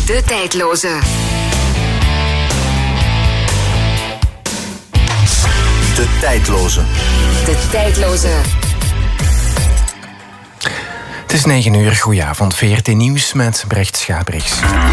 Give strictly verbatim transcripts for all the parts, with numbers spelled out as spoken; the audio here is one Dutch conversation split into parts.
De tijdloze. De tijdloze. De tijdloze. Het is negen uur, goedenavond, V R T Nieuws met Brecht Schabrichs.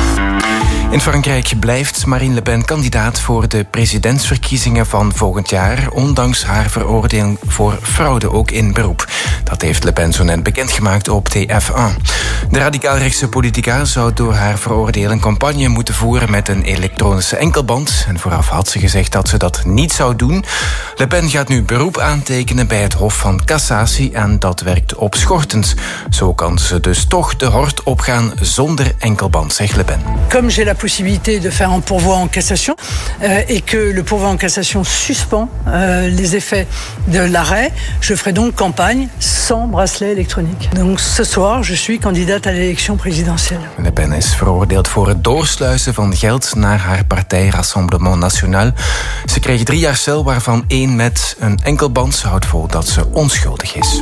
In Frankrijk blijft Marine Le Pen kandidaat voor de presidentsverkiezingen van volgend jaar, ondanks haar veroordeling voor fraude, ook in beroep. Dat heeft Le Pen zo net bekendgemaakt op T F één. De radicaalrechtse politica zou door haar veroordeling campagne moeten voeren met een elektronische enkelband. En vooraf had ze gezegd dat ze dat niet zou doen. Le Pen gaat nu beroep aantekenen bij het Hof van Cassatie en dat werkt opschortend. Zo kan ze dus toch de hort opgaan zonder enkelband, zegt Le Pen. Comme j'ai la possibilité de faire un pourvoi en cassation euh, et que le pourvoi en cassation suspend euh, les effets de l'arrêt, je ferai donc campagne sans bracelet électronique. Donc ce soir, je suis candidate à l'élection présidentielle. Le Pen is veroordeeld voor het doorsluizen van geld naar haar partij Rassemblement National. Ze kreeg drie jaar cel, waarvan één met een enkelband. Ze houdt vol dat ze onschuldig is.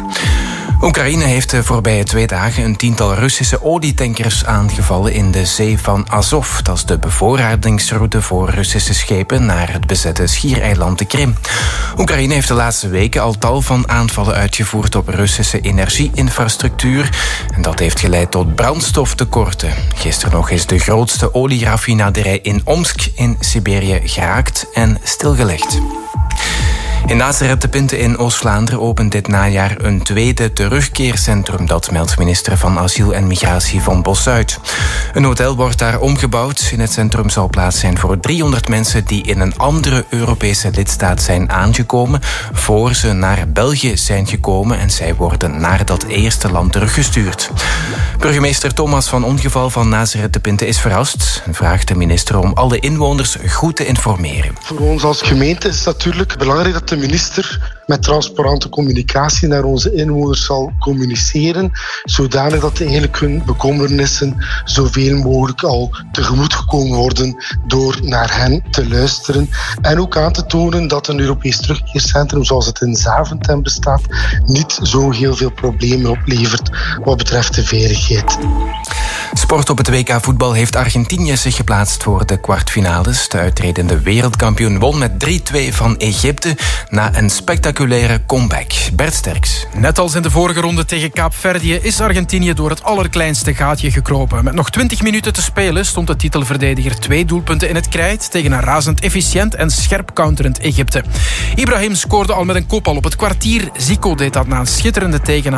Oekraïne heeft de voorbije twee dagen een tiental Russische olietankers aangevallen in de zee van Azov. Dat is de bevoorradingsroute voor Russische schepen naar het bezette schiereiland de Krim. Oekraïne heeft de laatste weken al tal van aanvallen uitgevoerd op Russische energieinfrastructuur. En dat heeft geleid tot brandstoftekorten. Gisteren nog is de grootste olieraffinaderij in Omsk in Siberië geraakt en stilgelegd. In Nazareth de Pinte in Oost-Vlaanderen opent dit najaar een tweede terugkeercentrum. Dat meldt minister van Asiel en Migratie van Bosuit. Een hotel wordt daar omgebouwd. In het centrum zal plaats zijn voor driehonderd mensen die in een andere Europese lidstaat zijn aangekomen voor ze naar België zijn gekomen en zij worden naar dat eerste land teruggestuurd. Burgemeester Thomas van Ongeval van Nazareth de Pinte is verrast en vraagt de minister om alle inwoners goed te informeren. Voor ons als gemeente is het natuurlijk belangrijk dat de minister met transparante communicatie naar onze inwoners zal communiceren, zodanig dat eigenlijk hun bekommernissen zoveel mogelijk al tegemoet gekomen worden door naar hen te luisteren. En ook aan te tonen dat een Europees terugkeercentrum zoals het in Zaventem bestaat niet zo heel veel problemen oplevert wat betreft de veiligheid. Sport op het W K voetbal heeft Argentinië zich geplaatst voor de kwartfinales. De uitredende wereldkampioen won met drie twee van Egypte na een spectaculaire comeback. Bert Sterks. Net als in de vorige ronde tegen Kaapverdië is Argentinië door het allerkleinste gaatje gekropen. Met nog twintig minuten te spelen stond de titelverdediger twee doelpunten in het krijt tegen een razend efficiënt en scherp counterend Egypte. Ibrahim scoorde al met een kopbal op het kwartier. Zico deed dat na een schitterende tegenaanval